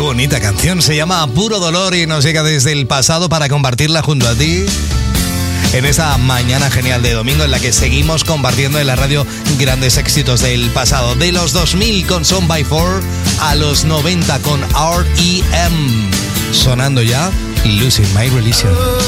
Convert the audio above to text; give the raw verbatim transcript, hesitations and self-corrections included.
bonita canción, se llama Puro Dolor y nos llega desde el pasado para compartirla junto a ti en esta mañana genial de domingo en la que seguimos compartiendo en la radio grandes éxitos del pasado. De los dos mil con Son by Four a los noventa con R E M. Sonando ya Losing My Religion.